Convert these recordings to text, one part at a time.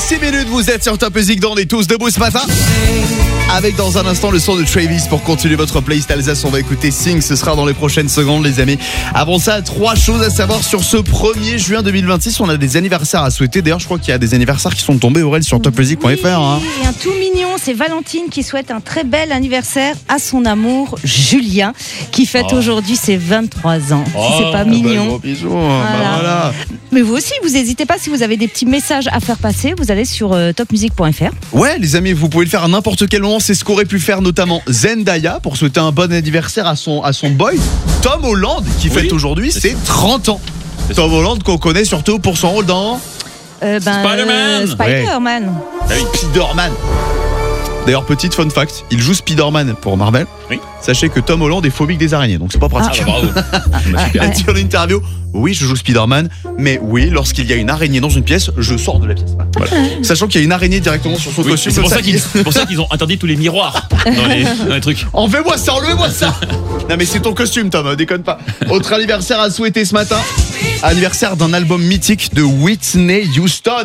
6 minutes, vous êtes sur Top Music, on est tous debout ce matin. Avec dans un instant le son de Travis pour continuer votre playlist Alsace. On va écouter Sing, ce sera dans les prochaines secondes les amis. Avant ça, 3 choses à savoir sur ce 1er juin 2026. On a des anniversaires à souhaiter. D'ailleurs, je crois qu'il y a des anniversaires qui sont tombés Aurel sur topmusic.fr. Oui, et un tout mignon, c'est Valentine qui souhaite un très bel anniversaire à son amour Julien qui fête aujourd'hui ses 23 ans. Si c'est pas mignon. Gros bisous. Voilà. Mais vous aussi, vous n'hésitez pas, si vous avez des petits messages à faire passer, vous allez sur topmusic.fr. Ouais les amis, vous pouvez le faire à n'importe quel moment. C'est ce qu'aurait pu faire notamment Zendaya pour souhaiter un bon anniversaire à son boy Tom Holland qui fête aujourd'hui ses 30 ans. Tom Holland qu'on connaît surtout pour son rôle dans Spider-Man. Spider-Man. Spider-Man. D'ailleurs, petite fun fact, il joue Spider-Man pour Marvel. Oui. Sachez que Tom Holland est phobique des araignées, donc c'est pas pratique. Bravo. Il a dit en interview, oui, je joue Spider-Man, mais oui, lorsqu'il y a une araignée dans une pièce, je sors de la pièce. Voilà. Sachant qu'il y a une araignée directement sur son costume. C'est pour ça qu'ils ont interdit tous les miroirs dans les trucs. Enlevez-moi ça, enlevez-moi ça. Non mais c'est ton costume Tom, déconne pas. Autre anniversaire à souhaiter ce matin, anniversaire d'un album mythique de Whitney Houston.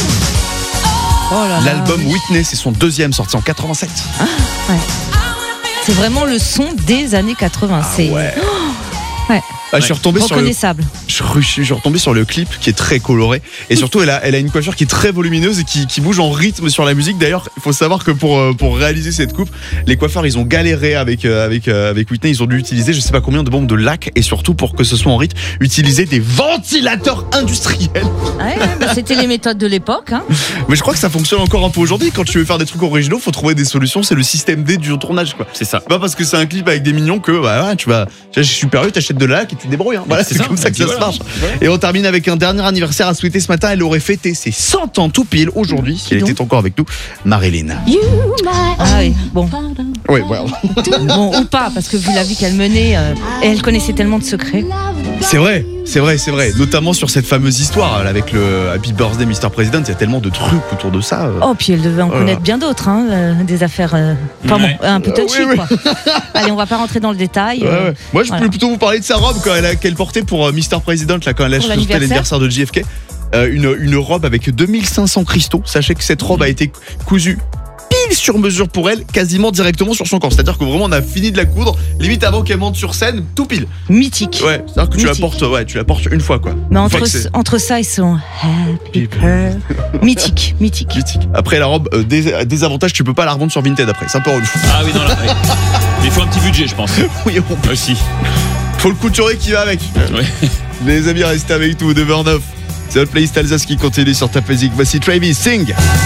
Oh là là. L'album Whitney, c'est son deuxième, sorti en 87. Ouais. C'est vraiment le son des années 80. C'est... ouais. Ouais. Je suis retombé sur le... Reconnaissable. Je suis retombé sur le clip qui est très coloré et surtout elle a une coiffure qui est très volumineuse et qui bouge en rythme sur la musique. D'ailleurs, il faut savoir que pour réaliser cette coupe, les coiffeurs ils ont galéré avec Whitney. Ils ont dû utiliser je sais pas combien de bombes de lac et surtout pour que ce soit en rythme, utiliser des ventilateurs industriels. Ouais, c'était les méthodes de l'époque. Hein. Mais je crois que ça fonctionne encore un peu aujourd'hui. Quand tu veux faire des trucs originaux, faut trouver des solutions. C'est le système D du tournage quoi. C'est ça. Pas parce que c'est un clip avec des mignons que tu vas chez Super U, t'achètes de la lac et tu te débrouilles. Hein. Voilà, c'est comme ça que ça se marche. Et on termine avec un dernier anniversaire à souhaiter ce matin. Elle aurait fêté ses 100 ans tout pile aujourd'hui. Si elle était encore avec nous, Marilyn. Ah oui, bon. Oui, voilà. Bon, ou pas, parce que vu la vie qu'elle menait, elle connaissait tellement de secrets. C'est vrai. Notamment sur cette fameuse histoire là, avec le Happy Birthday Mr. President. Il y a tellement de trucs autour de ça. Oh, puis elle devait en connaître bien d'autres, des affaires un peu touchy, quoi. Allez, on va pas rentrer dans le détail. Ouais. Moi, je voulais plutôt vous parler de sa robe qu'elle portait pour Mr. President, là, quand elle a fêté l'anniversaire de JFK. Une robe avec 2500 cristaux. Sachez que cette robe a été cousue pile sur mesure pour elle, quasiment directement sur son corps. C'est-à-dire que vraiment on a fini de la coudre, limite avant qu'elle monte sur scène, tout pile. Mythique. Ouais, c'est-à-dire que tu la portes une fois quoi. Mais entre ça, ils sont happy birthday. Mythique. Après la robe, des avantages, tu peux pas la revendre sur Vinted après, c'est un peu relou. Ah oui, non, là, ouais. Il faut un petit budget, je pense. Oui, on peut. Aussi. Faut le couturier qui va avec. Ouais. Les amis, restez avec nous, 9h09. C'est votre playlist Alsace qui continue sur Top Music. Voici Travis, Sing.